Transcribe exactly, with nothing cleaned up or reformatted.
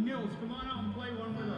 Mills, come on out and play one with us.